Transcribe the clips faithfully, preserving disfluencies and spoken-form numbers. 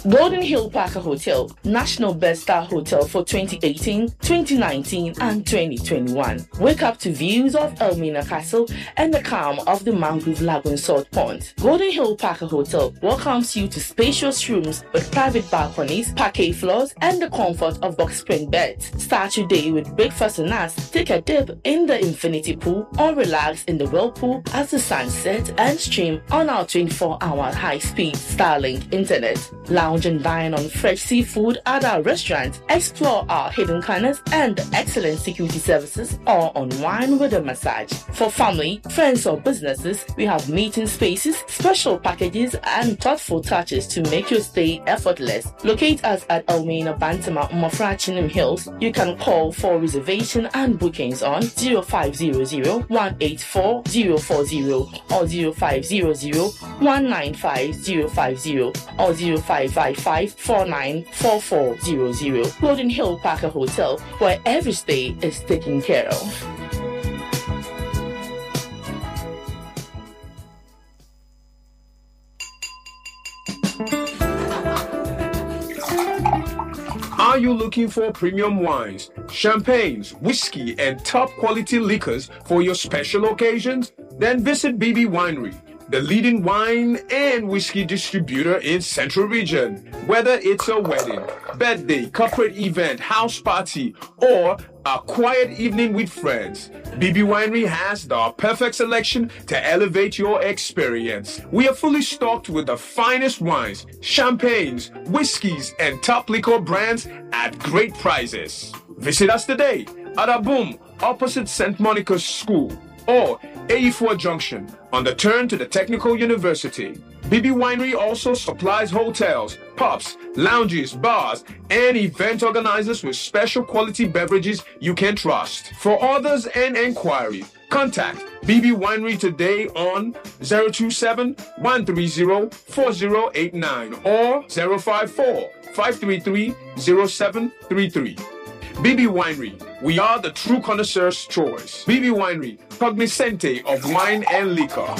Golden Hill Parker Hotel, National Best Star Hotel for twenty eighteen, twenty nineteen, and twenty twenty-one. Wake up to views of Elmina Castle and the calm of the Mangrove Lagoon Salt Pond. Golden Hill Parker Hotel welcomes you to spacious rooms with private balconies, parquet floors, and the comfort of box spring beds. Start your day with breakfast and us. Take a dip in the infinity pool or relax in the whirlpool as the sun sets and stream on our twenty-four hour high-speed Starlink internet. Lounge and dine on fresh seafood at our restaurant. Explore our hidden corners and excellent security services, or unwind with a massage. For family, friends, or businesses, we have meeting spaces, special packages, and thoughtful touches to make your stay effortless. Locate us at Elmina Bantama Umafra Chinham Hills. You can call for reservation and bookings on zero five zero zero, one eight four, zero four zero or zero five zero zero, one nine five, zero five zero or zero five five five, four nine four four zero zero. Golden Hill Parker Hotel, where every stay is taken care of. Are you looking for premium wines, champagnes, whiskey, and top quality liquors for your special occasions? Then visit B B Winery, the leading wine and whiskey distributor in Central Region. Whether it's a wedding, birthday, corporate event, house party, or a quiet evening with friends, B B Winery has the perfect selection to elevate your experience. We are fully stocked with the finest wines, champagnes, whiskeys, and top liquor brands at great prices. Visit us today at Aboom, opposite Saint Monica's School, or A E four Junction on the turn to the Technical University. B B Winery also supplies hotels, pubs, lounges, bars, and event organizers with special quality beverages you can trust. For orders and enquiry, contact B B Winery today on zero two seven, one three zero, four zero eight nine or zero five four, five three three, zero seven three three. B B Winery, we are the true connoisseur's choice. B B Winery, cognoscente of wine and liquor.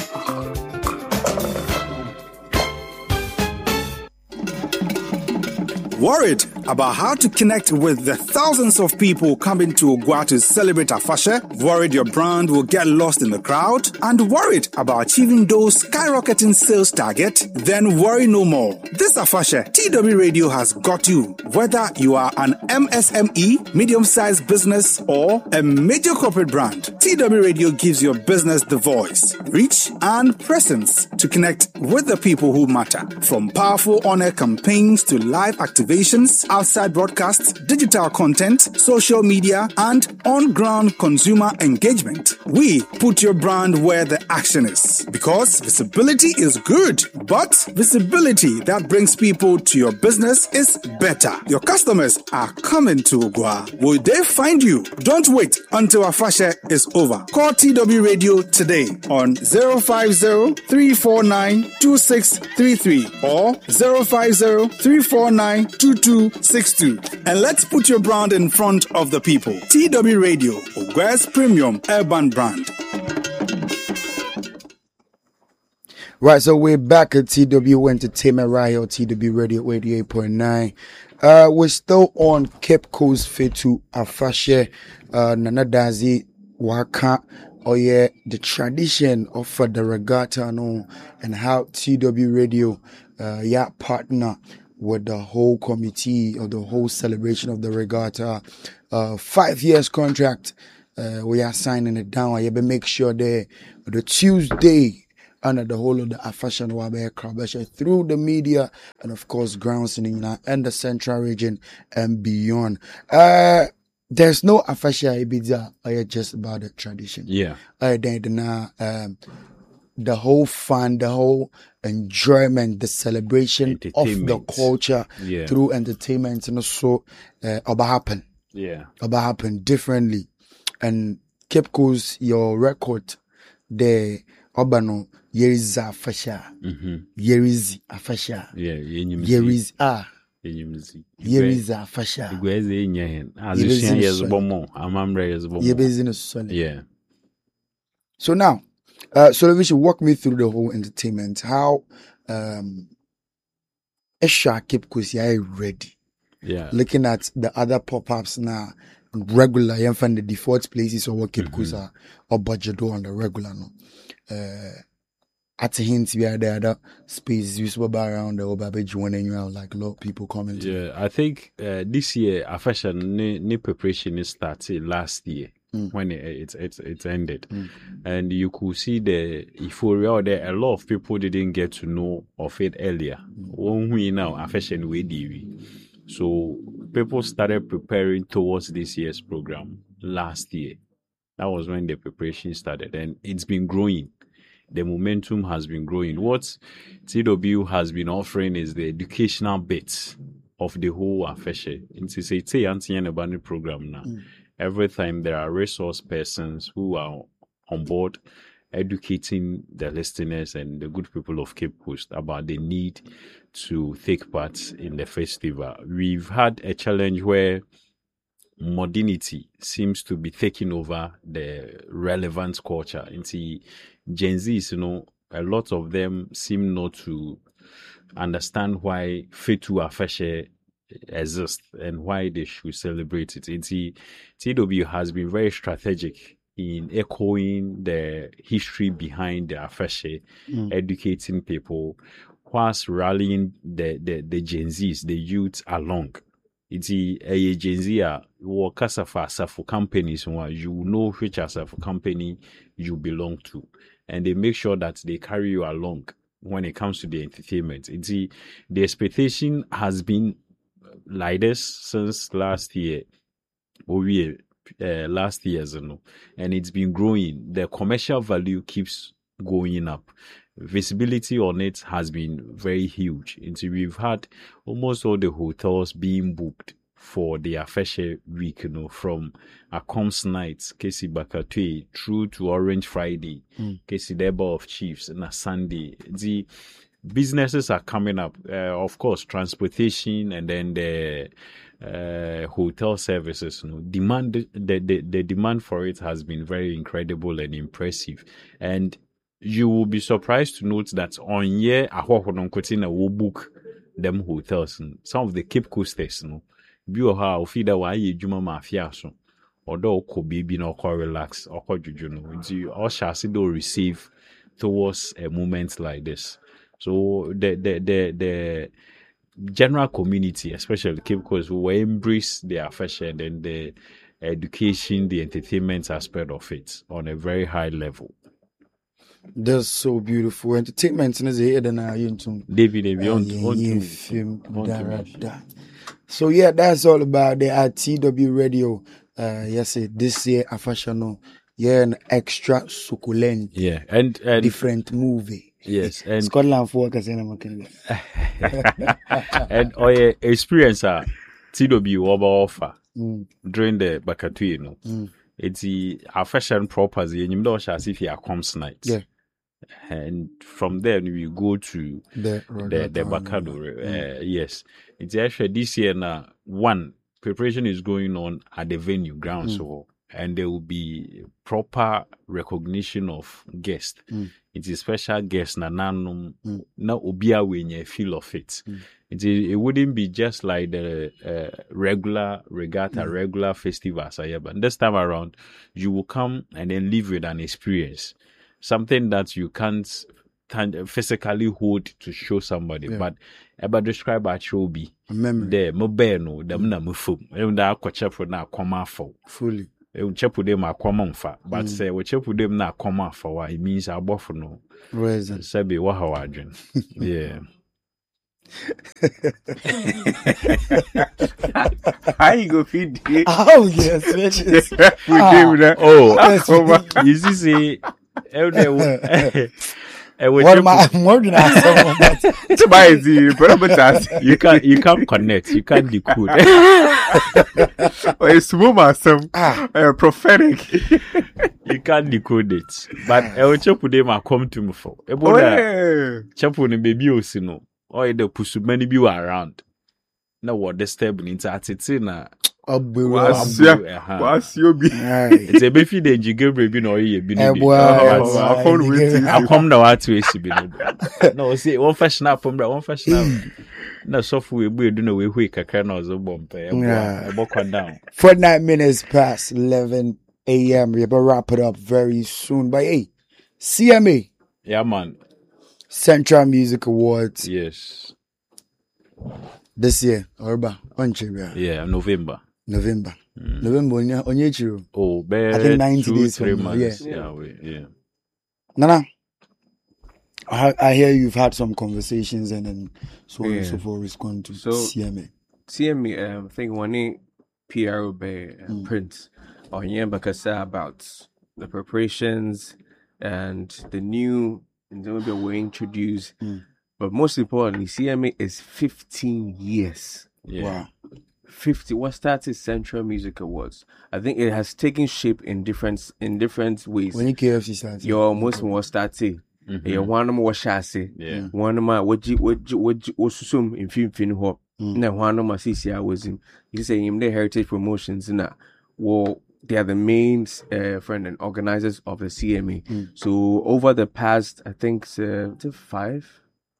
Worried about how to connect with the thousands of people coming to Ogua to celebrate Afashe? Worried your brand will get lost in the crowd? And worried about achieving those skyrocketing sales target? Then worry no more. This Afashe, T W Radio has got you. Whether you are an M S M E, medium-sized business, or a major corporate brand, T W Radio gives your business the voice, reach, and presence to connect with the people who matter. From powerful honor campaigns to live activations, outside broadcasts, digital content, social media, and on-ground consumer engagement. We put your brand where the action is. Because visibility is good, but visibility that brings people to your business is better. Your customers are coming to Ogua. Will they find you? Don't wait until Afashe is over. Call T W Radio today on zero five zero, three four nine, two six three three or zero five zero, three four nine, two two six two, and let's put your brand in front of the people. T W Radio, Ogua's premium urban brand. Right, so we're back at T W Entertainment right here, T W Radio eighty-eight point nine. Uh, we're still on Cape Coast Fetu Afashe, uh, Nanadazi Waka. Oh yeah, the tradition of uh, the regatta, no, and how T W Radio, uh, yeah, partner with the whole committee or the whole celebration of the regatta. Uh, five years contract. Uh, we are signing it down. I make sure that the Tuesday under the whole of the Afashe Wabe Krabash through the media and of course grounds in the and the central region and beyond. Uh, there's no Afashe Ibiza. I just about the tradition. Yeah. I then um. the whole fun, the whole enjoyment, the celebration of the culture yeah. through entertainment and also uh, about happen. Yeah. About happen differently. And Cape Coast, your record, the Obano, Yeriz Afashe. Yeriz Afashe. Yeah, Yeriz Ah. Yeriz Afashe. Yeah. So now, Uh, so we should walk me through the whole entertainment. How um, Esha Cape Coast is ready. Yeah. Looking at the other pop-ups now, regular, you find the default places or what Cape Mm-hmm. Coast are or budget on the regular. No. Uh, at a hint, we are the other space usable around the Obabeji when you have like a lot of people coming. To Yeah, I think uh, this year, a fashion ni, ni preparation is started last year Mm. when it it it, it ended, Mm. and you could see the euphoria out there. A lot of people didn't get to know of it earlier. When we now a fashion way D V, so people started preparing towards this year's program last year. That was when the preparation started, and it's been growing. The momentum has been growing. What T W has been offering is the educational bits of the whole affair. It's a it's a anti program now. Mm. Every time there are resource persons who are on board educating the listeners and the good people of Cape Coast about the need to take part in the festival. We've had a challenge where modernity seems to be taking over the relevant culture. Into Gen Zs, you know, a lot of them seem not to understand why Fetu Afeshe exists and why they should celebrate it. Into T W has been very strategic in echoing the history behind the Afeshe, Mm. educating people, whilst rallying the, the, the Gen Zs, the youth along. It's a Gen Z or Kasafa Asafo companies, you know which Asafo company you belong to, and they make sure that they carry you along when it comes to the entertainment. It's the, the expectation has been like this since last year, or we uh, last year's, you know, and it's been growing. The commercial value keeps going up. Visibility on it has been very huge. Until we've had almost all the hotels being booked for the Afeshe week, you know, from Akoms nights, Kesi Bakatwe, through to Orange Friday, Mm. Kesi Deba of Chiefs, and a Sunday. The businesses are coming up. Uh, of course, transportation and then the uh, hotel services. You know, demand the, the the demand for it has been very incredible and impressive, and you will be surprised to note that on year Ahohodonkotina will book them hotels. And some of the Cape Coasters, you know, be or how feeder why Juma Mafia so, although could be no call relax or call you know, you all shall see they'll receive towards a moment like this. So the the the the general community, especially Cape Coast, will embrace the fashion and the education, the entertainment aspect of it on a very high level. That's so beautiful. Entertainment is here than I into. David, David, on, Uh, on, yeah, to- film, on da, to da, mention. da. So yeah, that's all about the at T W Radio. Uh, yes, eh, this year a fashion, yeah, an extra succulent, Yeah, and and different movie. yes, and Scotland for workers in America. and oh yeah, experience uh, T W over offer Mm, during the Bakatu, you know. mm. It's the our fashion property, and you know, as if you are comes night. Yeah. And from there we go to The the the Bakado. Uh, yes, it's actually this year now. One preparation is going on at the venue ground, Mm. so and there will be proper recognition of guests. Mm. It's a special guest na nanum Mm. na obia wenye feel of it. Mm. It, it wouldn't be just like the uh, regular regatta, Mm. regular festivals. Uh, but this time around, you will come and then live with an experience, something that you can't tan- physically hold to show somebody. Yeah. But about describe at show be A memory, there, mo no, them na mo fo, them da akwacha for na akoma fo. fully. E chepu dem akoma mfa, but Mm. say we chepu dem na akoma fo, it means abofo no. Reason. Sabi wa ha wadwen. Yeah. How you go feed it? Oh yes, yes. We Ah. do that. Oh, Yes, we you see, say, elder, What am I? I'm wondering how someone that. It's about it, but I'm not. you can't, you can't connect, you can't decode. Or a small master, Ah. uh, prophetic. You can't decode it. But I will check with them. I come to me for. Oh, About that, yeah. check with the baby osino. Or the push many be around. Now what disturbing into attitude na Abu- Wasia, Wasiobi. Aye. It's a beefy the Jigabre be no ye be Eh, no. boy, Oh, eh, I found boy, with you. I come now at we see be no. No, see one fashion up from that one fashion up. No software we do no we we kakra na ozo bomb. Yeah. I walk down. forty-nine minutes past eleven a.m. We're about to wrap it up very soon. But hey, C M A, Yeah, man. Central Music Awards Yes. this year. Orba, Onchibia, Yeah, November. November. November, onye onye chiro. Oh, bear I think ninety two, days three from now, months. yeah. Yeah, we, yeah. Nana, I, I hear you've had some conversations and then so on and Yeah. so forth is going to So- C M A. C M E, um, I think one in P R O by uh, Prince or yeah, because about the preparations and the new and then maybe we introduce. Mm. But most importantly, C M A is fifteen years. Yeah. Wow. fifty. What started Central Music Awards? I think it has taken shape in different in different ways. When you K F C started. Your most was started. Mhm. Your one of them was chassis. Yeah. One of my what you what you what you was some in film fin hop. Mm. Na one of my C C I was him. You say him the Heritage Promotions and that. Well, they are the main uh, friend and organizers of the C M A. Mm. So over the past, I think uh, is it five,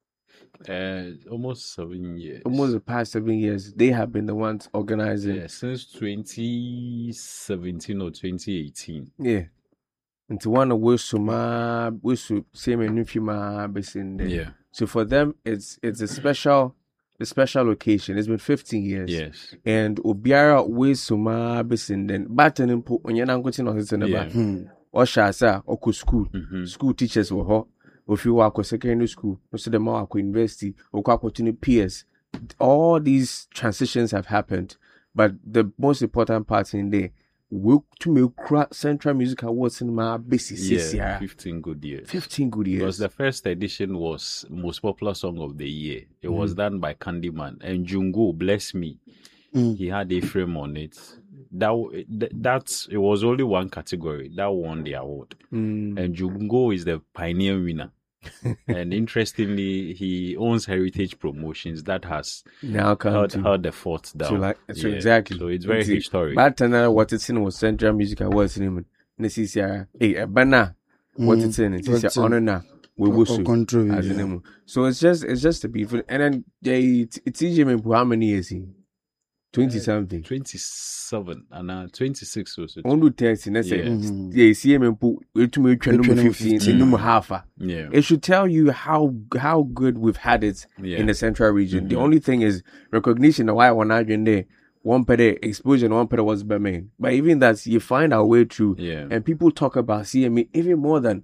Uh, almost seven years. almost the past seven years, they have been the ones organizing. Yeah, since twenty seventeen or twenty eighteen. Yeah. Into one of which suma which same and nufima basin there. Yeah. So for them, it's it's a special a special occasion. It's been fifteen years. Yes. And Obiara we suma basin then batten in po on yana gotin on his Yeah. neba. Hmm. Or shasa or ku school. Mhm. School teachers were hot. If you work with secondary school, most of them are university or opportunity peers. All these transitions have happened. But the most important part in there, we to make Central Music Awards in my basis. Yeah. Fifteen good years. fifteen good Because years. the first edition was most popular song of the year. It was Mm-hmm. done by Candyman and Jungo, bless me. Mm. He had a frame on it. That w- th- that's it was only one category that won the award, Mm. and Jungo is the pioneer winner. And interestingly, he owns Heritage Promotions that has Now come held, to, held the fort down. to like so Yeah. exactly. So it's very Nti, historic. But another what it's in was Central Music Awards in him. This is yeah, hey, a banner. What Mm. it's in, it's What's a in- honor now. We Or- will or control, as in yeah. him. So it's just it's just a beautiful. And then they it's easy. How many years? He twenty something. twenty-seven and uh, twenty-six also. Only thirty. Let's say Yeah. Mhm. yeah. See him put it me Between number fifteen. fifteen. Number half. ah. Yeah. It should tell you how how good we've had it Yeah. in the central region. The Mhm. only thing is recognition of why one argument there. One per day exposure, one per day was by main. But even that, you find our way through, Yeah. and people talk about C M A even more than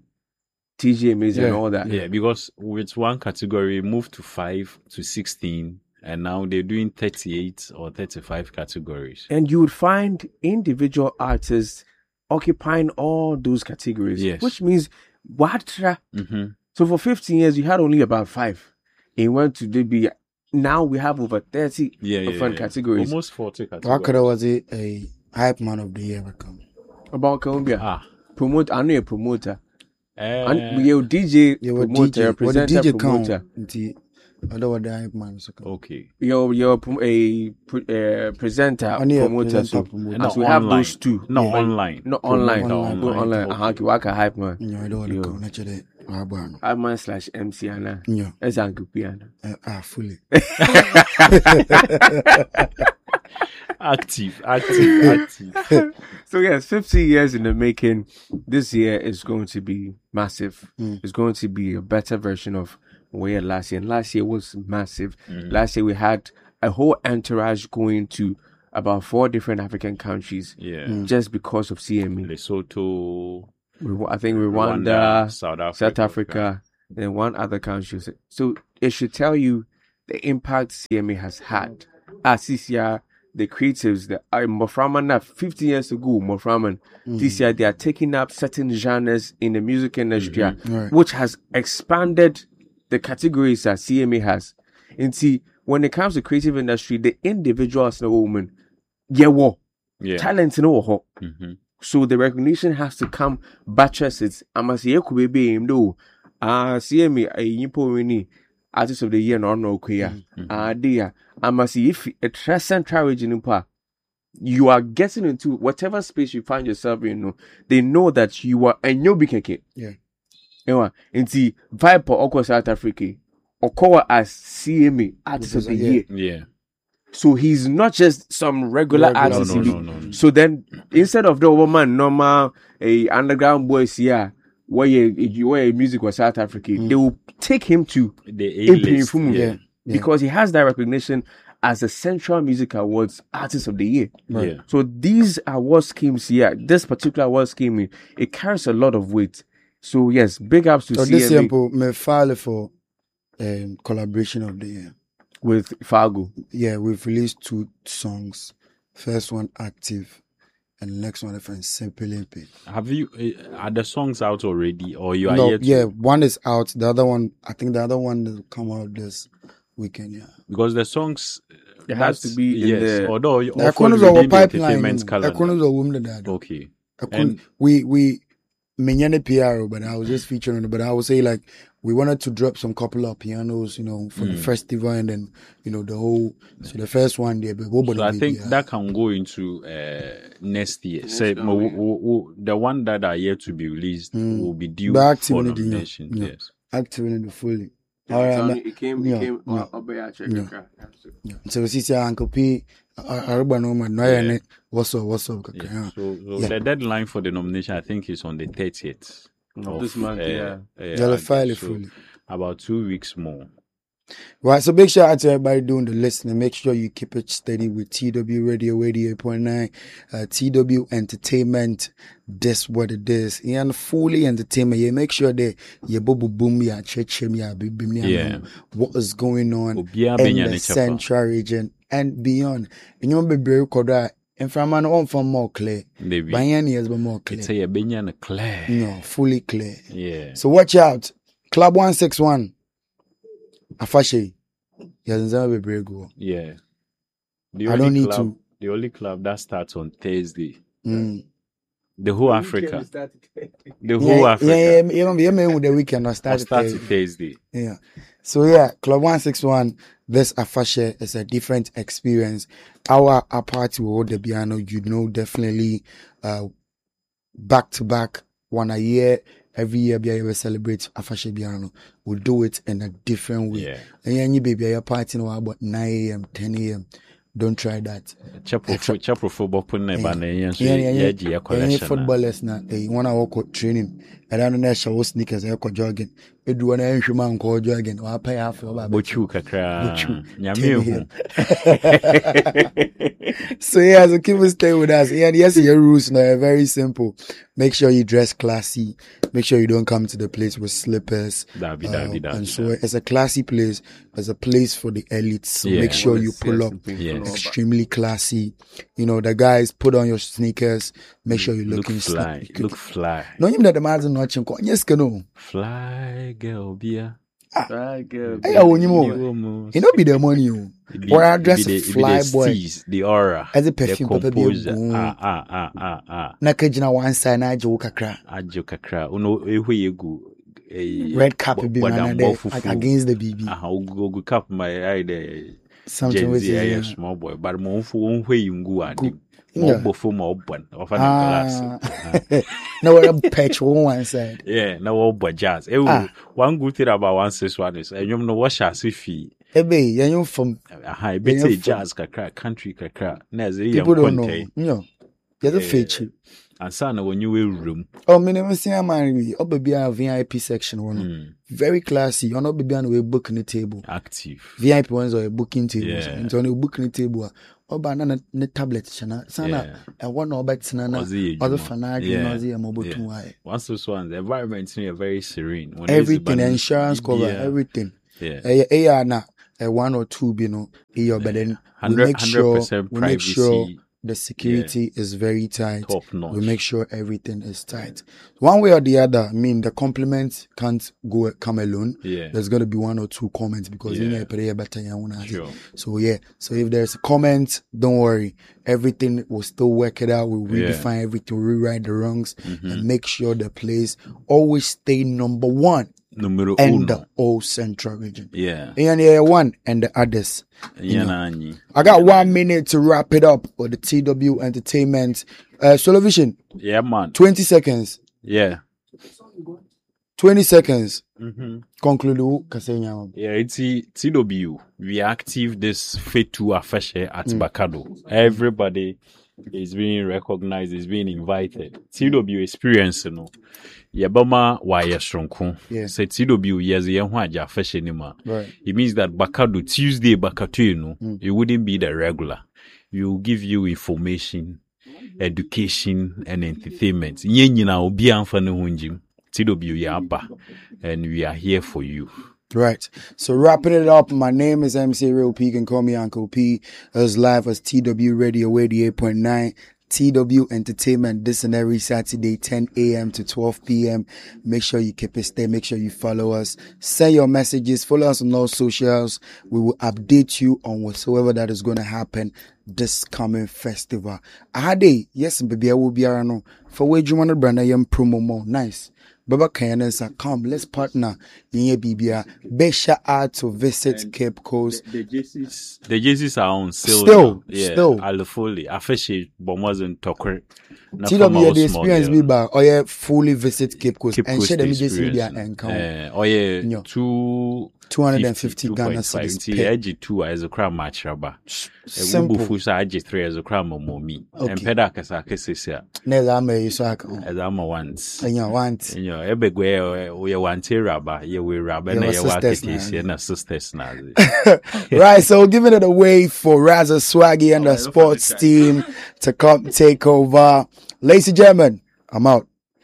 T G M As and Yeah. all that. Yeah, because with one category moved to five to sixteen, and now they're doing thirty-eight or thirty-five categories. And you would find individual artists occupying all those categories. Yes. Which means what? Mm-hmm. So for fifteen years, you had only about five. It went to the be. Now we have over thirty Yeah, yeah, different yeah. Almost forty How categories. could I was it a hype man of the year become? about Colombia. Ah, Promote. I know a promoter. uh, And you're D J, You were promoter, D J, what the presenter, D J count? promoter. Nti, other what the hype man is become. okay. You're you're prom- a pre- uh, presenter, Only a promoter. presenter, So promoter. And as not we have online. those two, No, Yeah. online. not online, Promoter online. Go online. Okay. Uh-huh, waka hype man, Yeah, I don't want Yo. to go. Naturally, Rabban. hype man slash M C Anna. Yeah, That's Uncle Piano. uh, ah, fully. Active, active, active. So yes, fifty years in the making. This year is going to be massive. Mm. It's going to be a better version of what we had last year. And last year was massive. Mm. Last year we had a whole entourage going to about four different African countries Yeah. Mm. just because of C M E. Lesotho, Rwa- I think Rwanda, South Africa, South Africa, and one other country. So it should tell you the impact C M A has had. As C C R, the creatives, the uh, Moframan, now fifty years ago, Moframan, this year they are taking up certain genres in the music industry, Right. which has expanded the categories that C M A has. And see, when it comes to creative industry, the individuals in a woman, yeah, what Yeah. talent in a whole. Mm-hmm. So the recognition has to come buttress it. I must say, could be him though. Ah, C M A, a yimpo winnie artist of the year, no, no, queer. Ah, dear. I must see if a trust central region in pa. you are getting into whatever space you find yourself in, you know, they know that you are a new big. Yeah. You know, into Viper Oko South Africa, Okowa as C M A Artist of the Yeah. Year. Yeah. So he's not just some regular Regular. artist. No, he no, be- no, no. So then, instead of the woman normal a underground boys here, where you where music was South Africa, they will take him to The Imperial A-list. Fumu. Yeah. Yeah. because he has that recognition as the Central Music Awards Artist of the Year. Yeah. So these award schemes here, this particular award scheme, it carries a lot of weight. So yes, big ups to So C M A this sample may file for um, collaboration of the year. with Fargo. Yeah, we've released two songs. First one Active, and next one is Simple M P. Have you uh, are the songs out already, or you are No, yet? to- yeah, one is out. The other one, I think the other one will come out this weekend. Yeah. Because the songs It has that's- to be in yes. the- Although The often Ekonos are within the pipeline. entertainment calendar. Ekonos are women that. Okay. Ekon- And- we we Minyane P R, but I was just featuring on it. But I would say like we wanted to drop some couple of pianos, you know, for the festival, and then you know the whole. So the first one there, but So I think that can go into uh, next year. Say mo- wo- wo- wo- the one that are yet to be released will be due But active for in it, yeah. nomination. Yeah. Yes. activating the fully. Yeah, All it's right, only- ma- it came, yeah, it came, yeah. uh, Obeya check, Yeah. okay. yeah. So we see Uncle P, Aruba no man, no yeah. What's up? What's up? Yeah. Yeah. So, so Yeah. the deadline for the nomination, I think, is on the thirtieth Of this month, yeah. They'll file it so fully. about two weeks more. Right, so big shout out to everybody doing the listening. Make sure you keep it steady with T W Radio eighty-eight point nine, uh, T W Entertainment. This what it is. And fully entertainment. Yeah, make sure that you boom boom ya check ya baby Yeah. what is going on Obiara in benya the ne kyɛfa. central region and beyond. And you remember very koda. In front man on for more clear. Maybe. Banyan years but more clear. It's a benya clear. No, fully clear. Yeah. So watch out. Club one six one. Afashe. Yes, never be very good. Yeah. The I only don't need club, to- The only club that starts on Thursday. Mm. The whole Africa. The Yeah, whole Africa. yeah, yeah, yeah, yeah, yeah, with the weekend I Or started. start Thursday. Thursday. Yeah. So yeah, Club one six one, this Afashe is a different experience. Our, our party will hold the piano, you know, definitely, uh, back to back, one a year, every year, we will celebrate Afashe piano. We'll do it in a different way. Yeah. And yeah, you baby, your party now about nine a.m., ten a.m. Don't try that. Chapo Chapo football put ne ba na yen so Yeah, yeah, yeah. ye je Any collection. footballers na eh wanna walk training. And I don't know show sneakers e ko jogging. E do na ehwe man ko jogging. Wa pay half ba. Bochu kakra. Bochu. Nyame hu. So yeah, so keep on staying with us. Yeah, yes, your rules now are very simple. Make sure you dress classy. Make sure you don't come to the place with slippers. That be Uh, that be that. and so it's a classy place. It's a place for the elites. So Yeah. make sure you pull up Yeah. extremely classy. You know, the guys put on your sneakers. Make sure you're Look looking fly. sla- Look fly. No, you know the man's not chinko. Yes, no. Fly girl bia. Right, good. Hey, I want you more. It not be the money, you. Or I dress a fly boy. The aura. As a perfume, the papa be a composer. boom. Ah ah ah ah ah. Na kajina one side na jo kakra. Ajo kakra. Uno ehwe yegu. eh, Red cap bo- be bodam man bo there fufu. like against the B B. Aha, ogu ogu cap my eye the Something Gen with Z, it. a small boy, but mo fu onhwe yingu adi. Yeah. Mo bofo mo obon. Ofa na Ah, class. no, what a patch on one side. Yeah, na wo bo jazz. Eh, Ah. one good thing about one six one is enyom no wash as fi. Ebe, yeah, you from Aha, e bit Yeah, say from- jazz kakra, country kakra. Na ze yam people don't know. contain. No, you're the Yeah. fetch. And so na when you will room. Oh, me never see a man. Oh, baby, a V I P section one. Mm, Very classy. You're not baby on a booking the table. active. V I P ones are a booking table. Yeah. And so on a booking the table. Oh, but na na tablet chana. Sana, I want no bet sana. Ɔdze yɛ Other adwuma. fanag, Yeah. no, they are mobile Yeah. too high. Once this one, the environment is very serene. When Everything, it's- insurance cover, Yeah. everything. Yeah. Eh, eh, yeah, na, eh, one or two, you know, eh, but then we Hundred make hundred sure, percent we make sure privacy, the security is very tight. top notch. We make sure everything is tight. One way or the other, I mean, the compliments can't go come alone. Yeah. There's going to be one or two comments because you Yeah. know, pray better than one. Sure. So yeah, so if there's a comment, don't worry. Everything will still work it out. We'll Yeah. redefine everything, rewrite the wrongs, and make sure the place always stay number one. Numero and uno. the whole central region. Yeah. And yeah, one and the others. Yeah, nanyi. I got one minute to wrap it up with the T W Entertainment. Uh, Solovision, Yeah, man. twenty seconds. Yeah. twenty seconds. Mm-hmm. Conclude. Kasenya. Yeah, it's T W. We active this Fit to Afashe at Bakado. Everybody is being recognized, is being invited. T W experience, you know. Yabama wire strong. Yeah. Say T W yes, Yahwaja Afashe Nima. Right. It means that Bakado, Tuesday Bakatu, you know, Mm. it wouldn't be the regular. We will give you information, education, and entertainment. Yenyina obi anfane hunjim. T W Yaba. And we are here for you. Right. So wrapping it up, my name is M C Real P. You can call me Uncle P. As live as T W Radio eighty-eight point nine. T W Entertainment this and every Saturday, ten a.m. to twelve p.m. Make sure you keep it stay. Make sure you follow us. Send your messages. Follow us on all socials. We will update you on whatsoever that is going to happen this coming festival. Ahade, yes, baby, I will be around. For where you want to brand, I am promo more. Nice. Baba Kayanensa, come, let's partner. In B B A. Big shout out to Visit and Cape Coast. The, the jerseys, the jerseys are on sale. Still, now. Yeah, still. Alufoli, Afeshi, Bomazon Tokwe. T W the experience be back. Oh yeah, fully visit Cape Coast Cape and Coast share the media media experience, and count. Uh, oh yeah, Nyo. two. two hundred fifty Ghana cedis. Nti edge two as a crown match raba. Simple. Ebu fusa edge three as a crown momi. Okay. And peda kasa kesisia. Neza ame you so I can. As I'm a once. And you want. You know, ebegwe we want raba. Ye we raba na ye wa kekesi na sisters na. Right, so giving it away for Raza Swaggy and the sports team to come take over. Ladies and gentlemen, I'm out.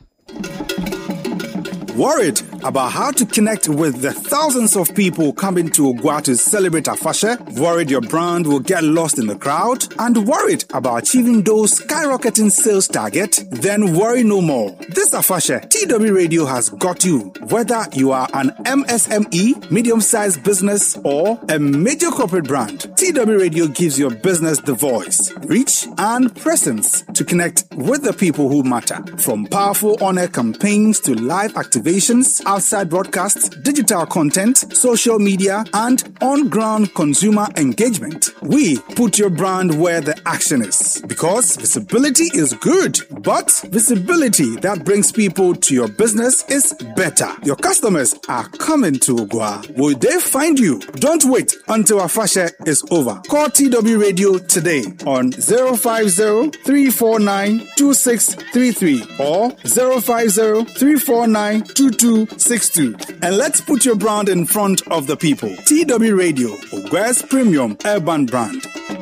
Worried about how to connect with the thousands of people coming to Ogwa to celebrate Afashe? Worried your brand will get lost in the crowd? And worried about achieving those skyrocketing sales target? Then worry no more. This Afashe, T W Radio has got you. Whether you are an M S M E, medium-sized business, or a major corporate brand, T W Radio gives your business the voice, reach, and presence to connect with the people who matter. From powerful on-air campaigns to live activations, outside broadcasts, digital content, social media, and on-ground consumer engagement. We put your brand where the action is. Because visibility is good, but visibility that brings people to your business is better. Your customers are coming to Ogwa. Will they find you? Don't wait until Afashe is over. Call T W Radio today on zero five zero, three four nine, two six three three or zero five zero, three four nine, two two six two. And let's put your brand in front of the people. T W Radio, Ogwa's premium urban brand.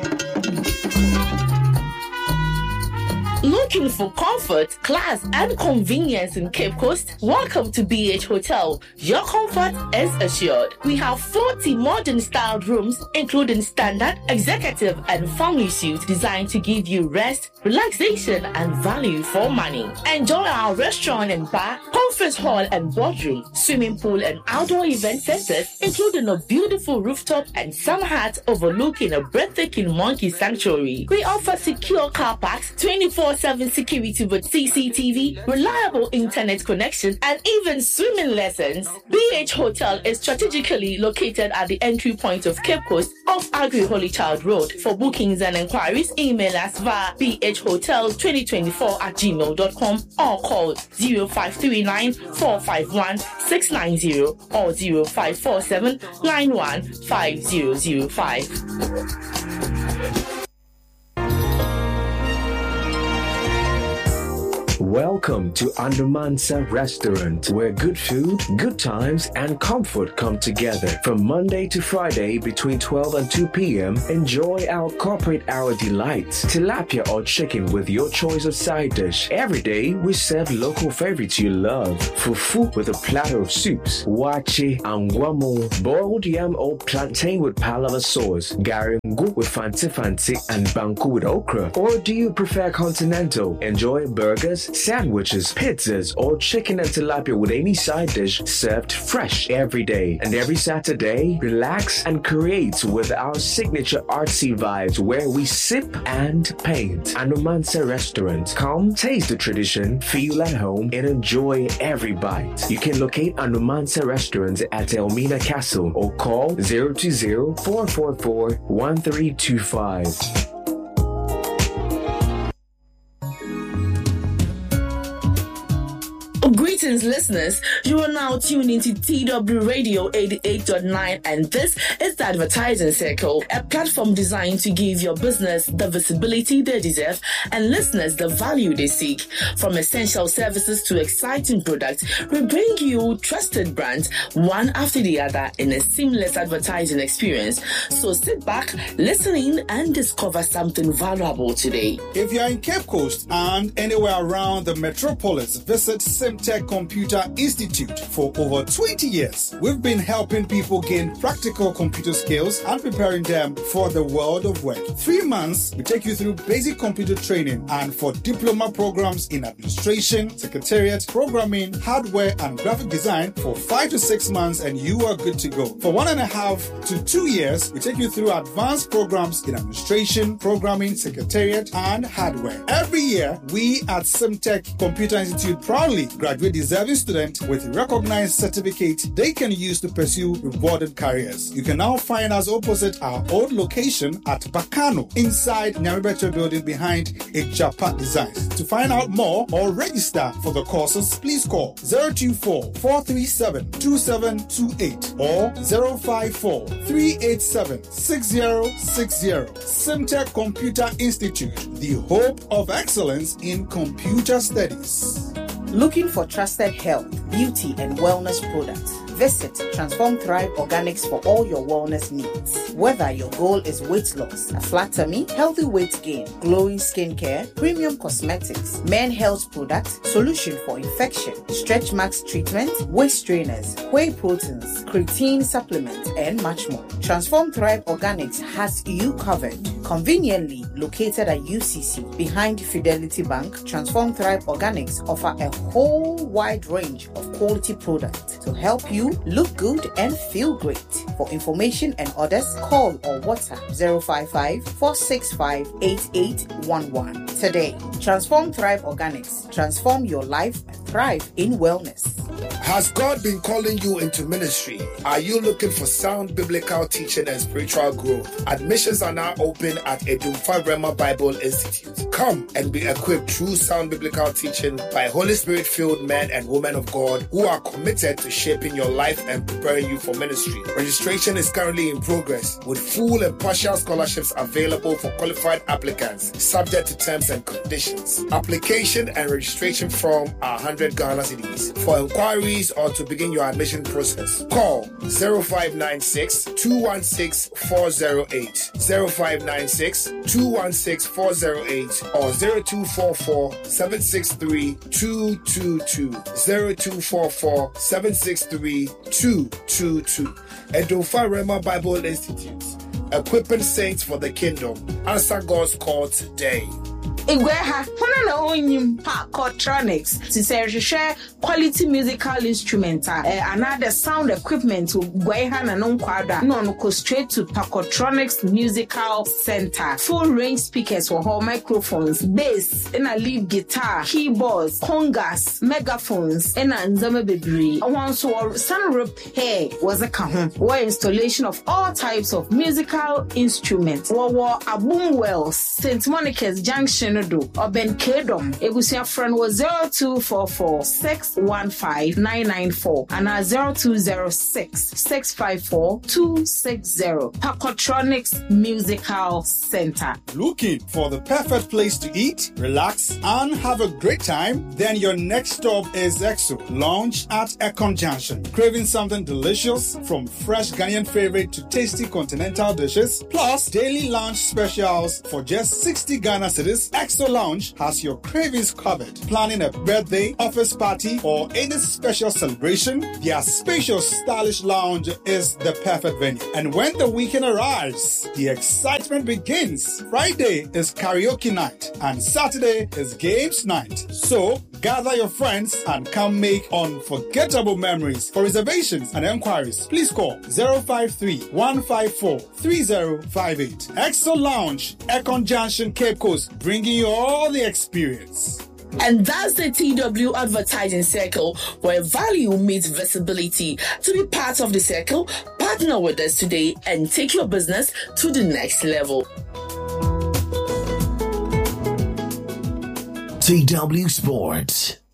Looking for comfort, class, and convenience in Cape Coast? Welcome to B H Hotel. Your comfort is assured. We have forty modern styled rooms, including standard, executive, and family suites designed to give you rest, relaxation, and value for money. Enjoy our restaurant and bar, conference hall and boardroom, swimming pool and outdoor event centers, including a beautiful rooftop and summer hut overlooking a breathtaking monkey sanctuary. We offer secure car parks, twenty-four seven security with C C T V, reliable internet connection, and even swimming lessons. B H Hotel is strategically located at the entry point of Cape Coast off Agri Holy Child Road. For bookings and inquiries, email us via b h hotel twenty twenty-four at gmail dot com or call zero five three nine, four five one, six nine zero or zero five four seven, nine one five zero zero five. Welcome to Andamansa Restaurant, where good food, good times, and comfort come together. From Monday to Friday between twelve and two p.m., enjoy our corporate hour delights. Tilapia or chicken with your choice of side dish. Every day, we serve local favorites you love. Fufu with a platter of soups. Wache, angwamo, boiled yam or plantain with palava sauce. Garingu with fancy fancy and banku with okra. Or do you prefer continental? Enjoy burgers, sandwiches, pizzas, or chicken and tilapia with any side dish served fresh every day. And every Saturday, relax and create with our signature artsy vibes where we sip and paint. Anumansa Restaurant. Come taste the tradition, feel at home, and enjoy every bite. You can locate Anumansa Restaurant at Elmina Castle or call zero two zero, four four four, one three two five. Greetings, listeners. You are now tuned into T W Radio eighty-eight point nine, and this is the Advertising Circle, a platform designed to give your business the visibility they deserve and listeners the value they seek. From essential services to exciting products, we bring you trusted brands one after the other in a seamless advertising experience. So sit back, listen in, and discover something valuable today. If you are in Cape Coast and anywhere around the metropolis, visit Simtech Computer Institute. For over twenty years, we've been helping people gain practical computer skills and preparing them for the world of work. Three months, we take you through basic computer training, and for diploma programs in administration, secretariat, programming, hardware, and graphic design for five to six months, and you are good to go. For one and a half to two years, we take you through advanced programs in administration, programming, secretariat, and hardware. Every year, we at Simtech Computer Institute proudly graduate deserving students with recognized certificates they can use to pursue rewarded careers. You can now find us opposite our old location at Bakano, inside Nyamibecho building behind Ejapa Designs. To find out more or register for the courses, please call zero two four, four three seven, two seven two eight or zero five four, three eight seven, six zero six zero. Simtech Computer Institute, the hope of excellence in computer studies. Looking for trusted health, beauty, and wellness products? Visit Transform Thrive Organics for all your wellness needs. Whether your goal is weight loss, a flat tummy, healthy weight gain, glowing skincare, premium cosmetics, men health products, solution for infection, stretch marks treatment, waist trainers, whey proteins, creatine supplements, and much more. Transform Thrive Organics has you covered. Conveniently located at U C C behind Fidelity Bank, Transform Thrive Organics offer a whole wide range of quality products to help you look good and feel great. For information and orders, call or WhatsApp zero five five, four six five, eight eight one one. Today, Transform Thrive Organics. Transform your life and thrive in wellness. Has God been calling you into ministry? Are you looking for sound biblical teaching and spiritual growth? Admissions are now open at Edumfa Rema Bible Institute. Come and be equipped through sound biblical teaching by Holy Spirit-filled men and women of God who are committed to shaping your life and preparing you for ministry. Registration is currently in progress with full and partial scholarships available for qualified applicants, subject to terms and conditions. Application and registration form are one hundred Ghana cedis. For inquiries or to begin your admission process, call zero five nine six, two one six, four zero eight, zero five nine six, two one six, four zero eight or zero two four four, seven six three, two two two, zero two four four, seven six three, two two two. Edumfa Rema Bible Institute, equipping saints for the kingdom. Answer God's call today. Igweha, hona na onyim Parkotronics. To say share quality musical instrument, uh, another sound equipment to Igweha na non kwada. No no go straight to Parkotronics Musical Center. Full range speakers for all microphones, bass, and a lead guitar, keyboards, congas, megaphones, and a nzame bebre. Once or sun repair was a kahun. Or installation of all types of musical instruments. Or a boom wells, Saint Monica's Junction. Or Ben Kedom, Egusia friend was zero two four four, six one five, nine nine four and a zero two zero six, six five four, two six zero. Parkotronics Musical Center. Looking for the perfect place to eat, relax, and have a great time? Then your next stop is Exo Lounge at Econ Junction. Craving something delicious from fresh Ghanaian favorite to tasty continental dishes, plus daily lunch specials for just sixty Ghana cedis. Exo Lounge has your cravings covered. Planning a birthday, office party, or any special celebration, their spacious, stylish lounge is the perfect venue. And when the weekend arrives, the excitement begins. Friday is karaoke night, and Saturday is games night. So Gather your friends and come make unforgettable memories. For reservations and enquiries, please call zero five three, one five four, three zero five eight. Exo Lounge, Econ Junction, Cape Coast, bringing you all the experience. And that's the T W Advertising Circle, where value meets visibility. To be part of the circle, partner with us today and take your business to the next level. T W Sports.